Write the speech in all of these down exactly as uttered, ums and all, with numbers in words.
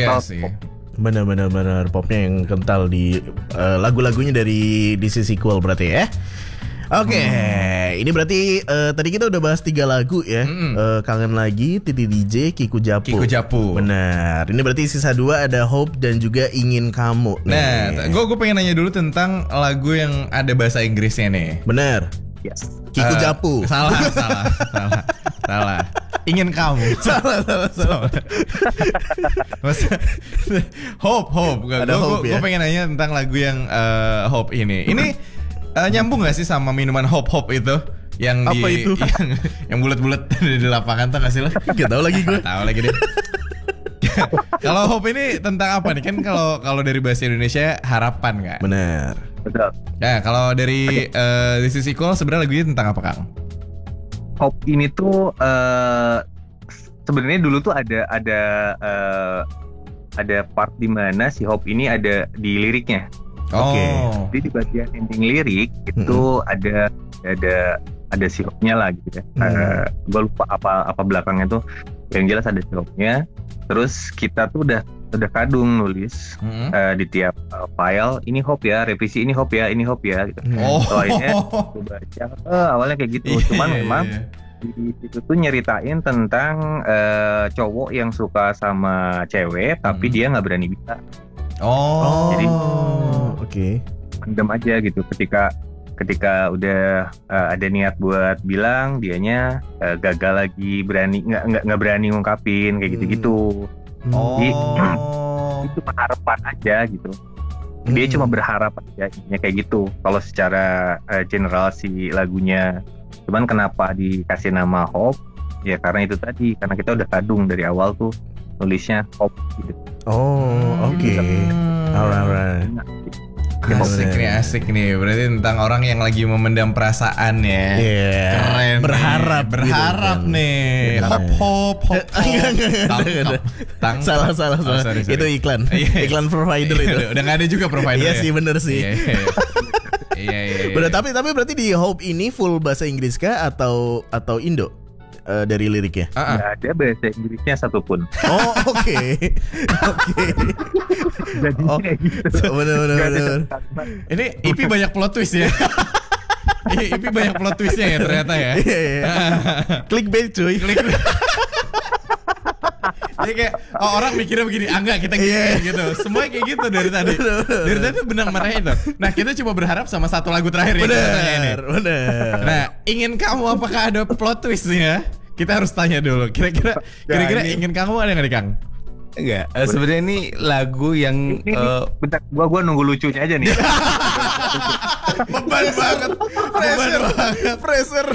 Iya kental sih. pop. Benar-benar benar popnya yang kental di uh, lagu-lagunya dari This Is Equal berarti ya. Oke, hmm. ini berarti uh, tadi kita udah bahas tiga lagu ya. Mm-mm. Uh, Kangen Lagi, Titi D J, Kiku Japu. Kiku Japu. Benar. Ini berarti sisa dua ada Hope dan juga Ingin Kamu. Nah, gue gue pengen nanya dulu tentang lagu yang ada bahasa Inggrisnya nih. Benar. Yes. Kiku Uh, Japu. Salah, salah, salah, salah. Ingin Kamu. salah, salah, salah. Masa, Hope, Hope. Ada Hope, Gue ya? pengen nanya tentang lagu yang uh, Hope ini. Ini uh, nyambung gak sih sama minuman Hope Hope itu? Yang Apa di, itu? Yang, yang bulat-bulat di lapangan tuh gak sih lo? Gak tahu lagi gue. Tahu lagi deh. Kalau Hope ini tentang apa nih? Kan kalau kalau dari bahasa Indonesia harapan kan? Benar. Betul. Ya, kalau dari uh, This Is Equal sebenarnya lagunya tentang apa, Kang? Hope ini tuh uh, sebenarnya dulu tuh ada ada uh, ada part di mana si Hope ini ada di liriknya. Oke. Oh. Jadi di bagian ending lirik itu Mm-hmm. ada ada ada si Hope-nya lah gitu ya. Mm. Uh, gue lupa apa apa belakangnya tuh. Yang jelas ada si Hope-nya. Terus kita tuh udah udah kadung nulis Mm-hmm. uh, di tiap uh, file ini Hope ya, revisi ini Hope ya, ini Hope ya gitu. Oh. So, akhirnya gue baca, eh, awalnya kayak gitu. Iya, Cuman iya, memang iya. di situ tuh nyeritain tentang uh, cowok yang suka sama cewek tapi Hmm. dia nggak berani bisa, Oh. Jadi- oke. pendem aja gitu. Ketika ketika udah uh, ada niat buat bilang, dianya uh, gagal lagi, berani nggak nggak nggak berani ngungkapin kayak Hmm. gitu-gitu. Oh. Jadi, Itu harapan aja gitu. Dia Hmm. cuma berharap aja intinya kayak gitu. Kalau secara uh, general si lagunya, cuman kenapa dikasih nama Hope? Ya karena itu tadi, karena kita udah kadung dari awal tuh nulisnya Hope gitu. Oh, oke. Hmm. Alright, alright. Asik nih, asik nih. Berarti tentang orang yang lagi memendam perasaan ya. Iya. Keren. Berharap, nih. Berharap gitu kan. nih. Benar. Hop hop hop. Enggak, enggak, enggak, Tang, enggak ada. tang, tang. Salah, salah, Oh, salah. sorry, sorry. Itu iklan. Iya, iya. Iklan provider itu. Udah nggak ada juga provider. Iya ya? sih, bener sih. Iya, iya. Iya, iya, iya. Bener, tapi tapi berarti di Hope ini full bahasa Inggris kah atau atau Indo eh, dari liriknya? Ah, ah. Nggak ada bahasa Inggrisnya satupun. Oh, oke. Oke. Jadi Oh, kayak gitu. bener bener Nggak ada bener. kalimat. Ini I P banyak plot twist ya. I P banyak plot twistnya ya ternyata ya. Iya, iya. Clickbait cuy. Klik. Jadi kayak oh, orang mikirnya begini, ah enggak kita gini Iya. gitu. Semuanya kayak gitu dari tadi. Dari tadi benang merahnya itu. Nah, kita coba berharap sama satu lagu terakhir yang kita tanya ini. Bener, bener. Nah, ingin kamu apakah ada plot twistnya? Kita harus tanya dulu. Kira-kira kira-kira ini- ingin kamu ada nggak nih, Kang? Enggak, eh, sebenarnya ini lagu yang Ini, ini, eh, bentar, gua gua nunggu lucunya aja nih. Beban banget. Beban banget. Pressure.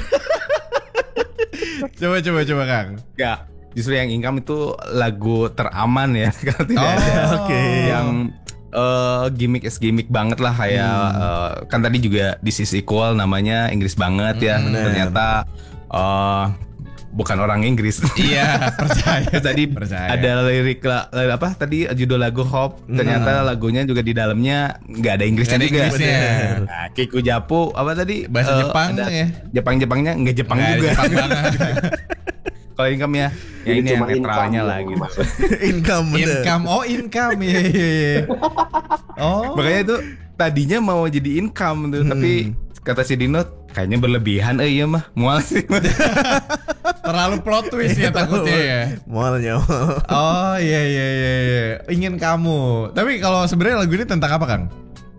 Coba coba coba, Kang. enggak, justru yang Income itu lagu teraman ya kalau tidak Oh, ada oke. yang eh, gimmick is gimmick banget lah kayak eh, kan tadi juga This Is Equal namanya Inggris banget ya. Hmm, bener. Ternyata eh, bukan orang Inggris. Iya, percaya. Tadi Percaya. ada lirik la- la- apa tadi judul lagu Hope, ternyata lagunya juga di dalamnya nggak ada Inggrisnya Nggak ada juga. Inggrisnya. Bener. Nah, Kiku Japu apa tadi? Bahasa Eh, Jepang ada ya. Jepang-Jepangnya nggak Jepang Nggak, juga. Jepang banget. Kalau Income ya, ya Jadi ini yang cuma netralnya income lah gitu, gitu. maksudnya. Income bener. Income, oh income, iya iya iya. Oh, Makanya itu tadinya mau jadi income tuh, tapi kata si Dino kayaknya berlebihan, eh iya mah mual sih. terlalu plot twist ya takutnya ya. Mualnya. Oh iya iya iya iya. Ingin kamu. Tapi kalau sebenarnya lagu ini tentang apa, Kang?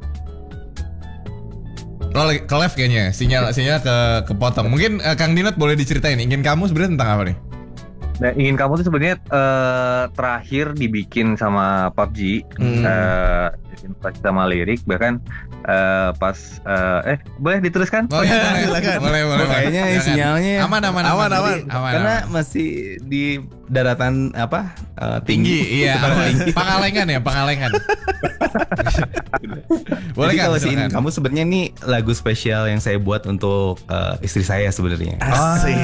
Oh, lagi- ke live kayaknya. Sinyal sinyal ke kepotong. Mungkin eh, Kang Dinot boleh diceritain Ingin kamu sebenarnya tentang apa nih? Nah, ingin kamu tuh sebenarnya eh, terakhir dibikin sama P U B G, Hmm. eh, diinovasi sama lirik, bahkan eh, pas eh, eh boleh diteruskan? Oh iya, boleh, silakan. boleh, boleh. Kayaknya Silakan. sinyalnya aman, aman, Aman, aman. aman, Karena aman. masih di daratan apa eh, Tinggi, iya. Bukan aman. tinggi. Pangalengan ya, Pangalengan. Boleh Jadi kan? kalau si silakan. kamu sebenarnya ini lagu spesial yang saya buat untuk eh, istri saya sebenarnya. Asik.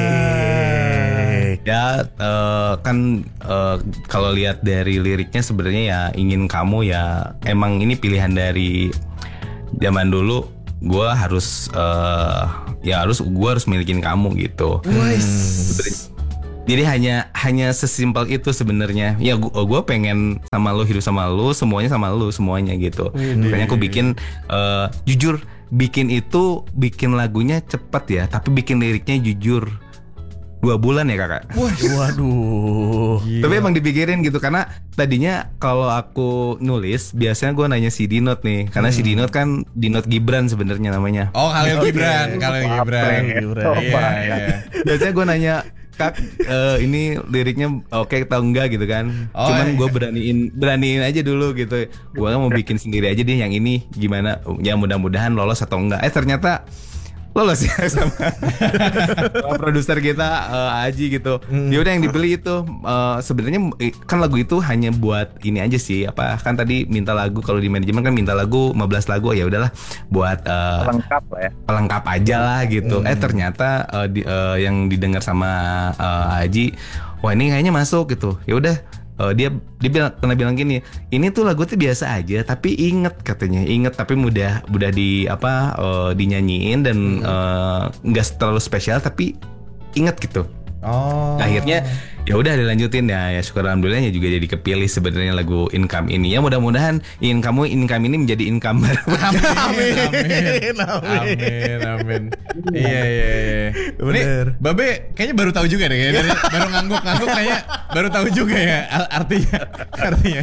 Ya eh, kan eh, kalau lihat dari liriknya sebenarnya ya ingin kamu ya emang ini pilihan dari zaman dulu. Gue harus eh, ya harus gue harus milikin kamu gitu. Sebenarnya- Jadi hanya hanya sesimpel itu sebenarnya. Ya gua, gua pengen sama lu, hidup sama lu, semuanya sama lu, semuanya gitu. Ini. Makanya aku bikin uh, jujur bikin itu bikin lagunya cepet ya, tapi bikin liriknya jujur dua bulan ya kakak. Waduh. Tapi emang dipikirin gitu karena tadinya kalau aku nulis biasanya gue nanya si Dinot nih, karena si Dinot kan Dinot Gibran sebenarnya namanya. Oh Khalil Oke. Gibran, Khalil Gibran. Gibran. Iya, iya. Biasanya gue nanya, Kak, eh, ini liriknya oke atau enggak gitu kan. Oh, Cuman iya. gue beraniin beraniin aja dulu gitu. Gue kan mau bikin sendiri aja deh yang ini gimana. Ya mudah-mudahan lolos atau enggak. Eh ternyata lolos ya sama, sama produser kita uh, Aji gitu. Hmm. Ya udah yang dibeli itu uh, sebenarnya eh, kan lagu itu hanya buat ini aja sih. Apa kan tadi minta lagu, kalau di manajemen kan minta lagu lima belas lagu, ya udahlah buat uh, Lengkap lah ya. pelengkap aja lah gitu. Hmm. Eh ternyata uh, di, uh, yang didengar sama uh, Aji, wah ini kayaknya masuk gitu. Ya udah uh, dia dia bilang, pernah bilang gini, ini tuh lagu tuh biasa aja, tapi inget katanya, inget tapi mudah mudah di apa uh, dinyanyiin dan uh, nggak terlalu spesial tapi inget gitu. Oh. Akhirnya ya udah dilanjutin ya, ya syukur alhamdulillahnya juga jadi kepilih sebenarnya lagu Income ini. Ya mudah-mudahan income income ini menjadi income baru. Amin, Amin. amin, Amin. amin, amin. Iya, iya, iya. Ini Bener. Babe kayaknya baru tahu juga deh, kayaknya dari, baru ngangguk-ngangguk kayaknya baru tahu juga ya al- artinya, artinya.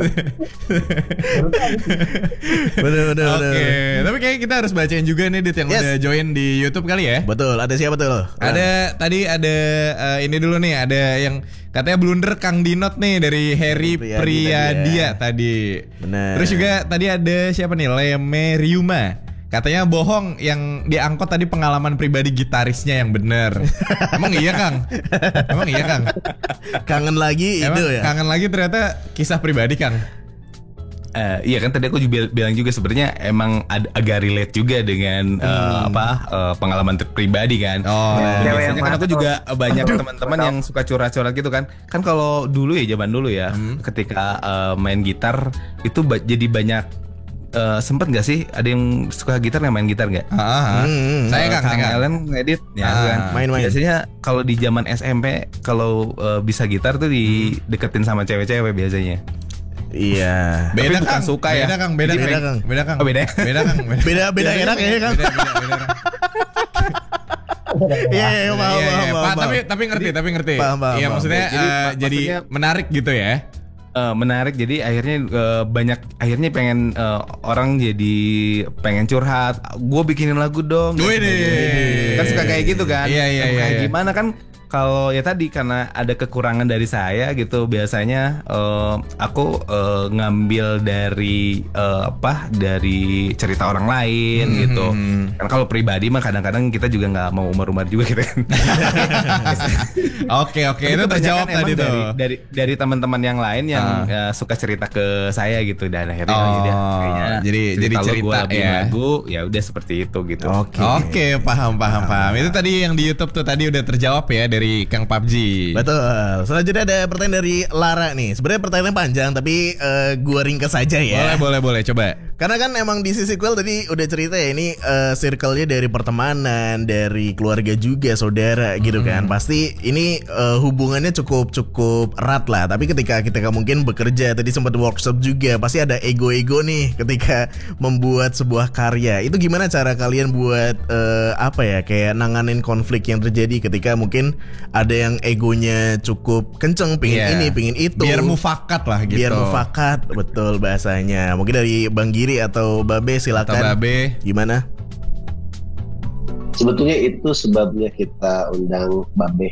Bener bener Oke, bener. tapi kayaknya kita harus bacain juga nih Dit yang Yes. udah join di YouTube kali ya. Betul, ada siapa tuh? Ada tadi ada eh, ini dulu nih, ada yang katanya blunder Kang Dinot nih dari Harry Priyadi Priyadia tadi tadi. Bener. Terus juga tadi ada siapa nih, Leme Ryuma. Katanya bohong, yang diangkut tadi pengalaman pribadi gitarisnya yang bener. Emang iya Kang? Emang iya Kang? Kangen lagi Emang itu ya. kangen lagi ternyata kisah pribadi Kang. Eh, iya kan tadi aku juga bilang juga sebenarnya emang ad- agak relate juga dengan eh, apa eh, pengalaman ter- pribadi kan. Oh. Dan Cewek biasanya yang kan mana aku tuh? juga banyak Aduh, teman-teman tahu. yang suka curhat-curhat gitu kan. Kan kalau dulu ya zaman dulu ya, Hmm. ketika eh, main gitar itu ba- jadi banyak eh, sempet nggak sih ada yang suka gitar yang main gitar nggak? Ah, ah, ah. Hmm, Saya Eh, Kang, saya Kang. Ellen ngedit ya Ah, kan. main-main. Biasanya kalau di zaman S M P kalau eh, bisa gitar tuh dideketin sama cewek-cewek biasanya. Iya. Beda Tapi bukan Kang, suka ya. beda Kang, beda, Beda, beda Kang. Kang, beda Kang, Oh, beda. beda Kang, Beda beda era kayaknya kan. Beda, beda, beda, Kang. Iya, iya, paham, Iya, paham, iya, paham, Pak, tapi paham. tapi ngerti, tapi ngerti. Paham, paham, Iya, paham. maksudnya Jadi, eh, mak- jadi maksudnya- menarik gitu ya. Eh, menarik, jadi akhirnya eh, banyak akhirnya pengen eh, orang jadi pengen curhat, gue bikinin lagu dong. Wih, deh. Kan suka kayak gitu kan. Iya, iya, Eh, iya, kayak iya. gimana kan kalau ya tadi karena ada kekurangan dari saya gitu, biasanya eh, aku eh, ngambil dari eh, apa dari cerita orang lain Hmm. gitu. Kan kalau pribadi mah kadang-kadang kita juga nggak mau umar-umar juga gitu kan. Oke, oke, Tapi itu kebanyakan terjawab emang tadi dari, tuh. dari dari teman-teman yang lain yang Ah. ya, suka cerita ke saya gitu, dan akhirnya Oh, ya udah, kayaknya jadi- jadi lu cerita gua bikin ya. lagu ya udah seperti itu gitu. Oke. Oke, paham, paham, paham. Itu tadi yang di YouTube tuh tadi udah terjawab ya dari Kang P U B G. Betul. Selanjutnya ada pertanyaan dari Lara nih. Sebenarnya pertanyaannya panjang tapi eh, gua ringkas saja ya. Boleh, boleh, boleh, coba. Karena kan emang di sisi sequel tadi udah cerita ya, ini eh, circle-nya dari pertemanan, dari keluarga juga, saudara gitu kan. Pasti ini eh, hubungannya cukup cukup erat lah. Tapi ketika kita mungkin bekerja, tadi sempat workshop juga, pasti ada ego-ego nih ketika membuat sebuah karya. Itu gimana cara kalian buat eh, apa ya, kayak nanganin konflik yang terjadi ketika mungkin ada yang egonya cukup kenceng, pingin Iya. ini, pingin itu. Biar mufakat lah gitu. Biar mufakat, betul bahasanya. Mungkin dari Bang Giri atau Babe Atau silakan. Babe. Gimana? Sebetulnya itu sebabnya kita undang Babe.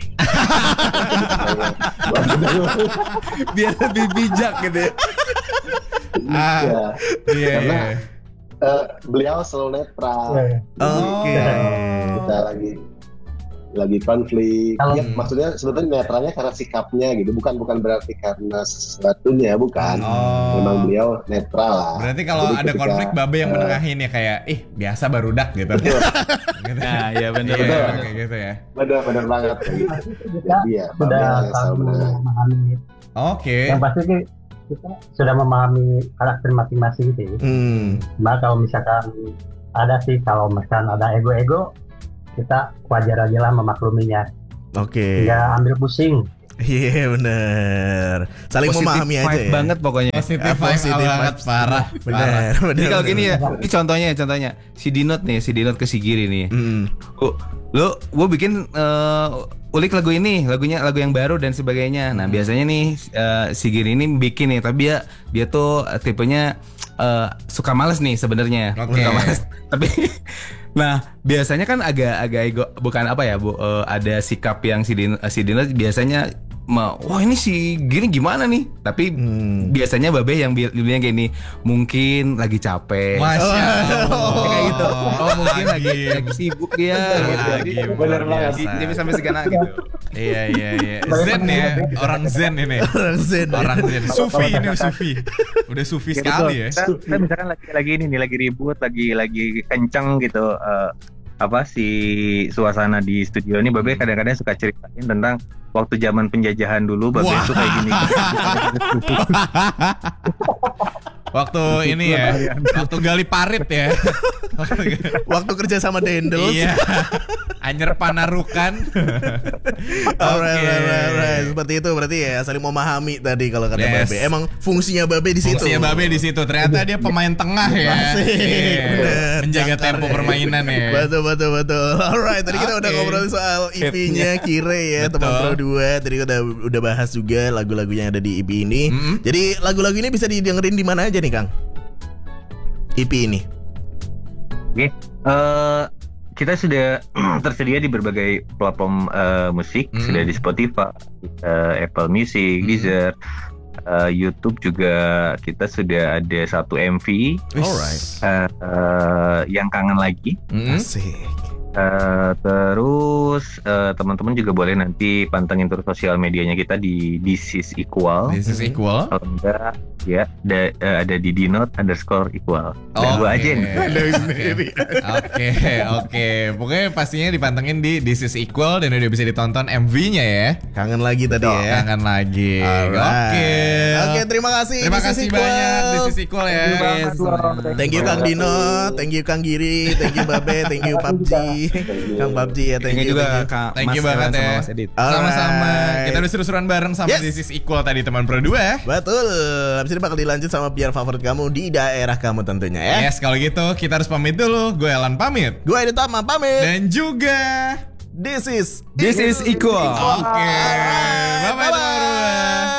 Biar lebih bijak gitu ya. Ah, Ya, iya, karena iya. eh, beliau selalu netral. Oke. Kita lagi lagi konflik. Kalau- Ya, maksudnya sebetulnya netralnya karena sikapnya gitu, bukan bukan berarti karena sesuatunya, bukan. Oh. Memang beliau netral lah. Berarti kalau Jadi ada ketika, konflik Babe yang eh, menengahin ya, kayak ih biasa barudak gitu. Betul. Gitu. Nah, iya benar Iya, benar. kayak gitu ya. Benar-benar banget kayak gitu. Kita Jadi ya, Babe sudah yang selalu tahu menengahin. memahami, Oke. yang pasti sih kita sudah memahami karakter masing-masing sih. Hmm. Mbak, kalau misalkan ada sih, kalau misalkan ada ego-ego, kita wajar aja lah memakluminya. Oke. Ya ambil pusing. Iya bener. Saling Positive memahami aja vibe ya. banget pokoknya. Positif Ah, vibe positive banget vibes. parah. Bener, bener. Jadi kalau bener. gini ya, ini contohnya, contohnya si Dinot nih, si Dinot ke si Giri nih. Mm. Oh, lo, gue bikin eh, ulik lagu ini, lagunya lagu yang baru dan sebagainya. Nah biasanya nih eh, si Giri ini bikin nih, tapi dia dia tuh eh, tipenya eh, suka males nih sebenarnya, Oke. suka males. Tapi nah biasanya kan agak-agak ego, bukan apa ya, bu, eh, ada sikap yang si Dino, si Dino biasanya ma- wah ini si Giri gimana nih? Tapi Hmm. biasanya Babe yang bil- bilangnya gini, mungkin lagi capek. Masya Allah. Kayak gitu. Oh mungkin lagi, Lagi. lagi sibuk dia gitu. Lagi, Jadi, bener banget. biasa. jadi sampai segana gitu. Iya iya iya. Zen ya, orang Zen ini. Orang Zen. Orang Zen. Sufi ini Sufi. Udah Sufi Ya, sekali betul. ya. Kita, kita misalkan lagi lagi ini nih lagi ribut, lagi lagi kenceng gitu. eh, apa si suasana di studio ini, Babe kadang-kadang suka ceritain tentang waktu zaman penjajahan dulu, Babe Wah. itu kayak gini. Waktu ini ya, waktu gali parit ya. Waktu kerja sama Dendels. Iya. Anyer Panarukan. Alright, Oke. alright, alright. Seperti itu berarti ya saling memahami tadi kalau kata Yes. Babe. Emang fungsinya Babe di situ. Fungsinya Babe di situ. Ternyata dia pemain tengah ya. Asik, Iya. bener. Menjaga Jangkar tempo ya. permainan ya. Betul betul betul. Alright, tadi kita Oke. udah ngobrol soal E P-nya Kire ya, Betul. teman Pro dua. Tadi udah udah bahas juga lagu-lagu yang ada di E P ini. Mm-mm. Jadi lagu-lagu ini bisa didengerin di mana aja nih, Kang? E P ini. Oke, eh, kita sudah tersedia di berbagai platform eh, musik, Mm. sudah di Spotify, eh, Apple Music, Mm. Deezer, eh, YouTube juga kita sudah ada satu M V Alright. eh, eh, yang kangen lagi. Mm-mm. Asik. Eh, terus eh, teman-teman juga boleh nanti pantengin terus sosial medianya kita di This is Equal. This is equal. Kalau enggak ya da- eh, ada di dinot underscore equal. Dan gua aja nih. Ada Oke. sendiri. Oke, oke. Pokoknya pastinya dipantengin di This is Equal dan udah bisa ditonton M V-nya ya. Kangen lagi tadi ya. Kangen lagi. Alright. Oke. Oke, terima kasih. Terima This is kasih Equal. banyak This is Equal ya. Thank you banget, Yes. loh. Thank you Kang Dino, thank you Kang Giri, thank you Babe, thank you P U B G, Kang P U B G ya, thank Thank you you juga thank you. Kak Thank you Mas banget Elan sama ya. Mas Edit. Sama-sama. Alright. Kita udah seru-seruan bareng sama Yes. This is Equal tadi teman Pro dua. Betul. Habis ini bakal dilanjut sama biar favorit kamu di daerah kamu tentunya ya. Yes, kalau gitu kita harus pamit dulu. Gue Elan pamit. Gue Edi Tama pamit. Dan juga This is This is equal. Oke. Alright. Bye-bye teman Pro dua.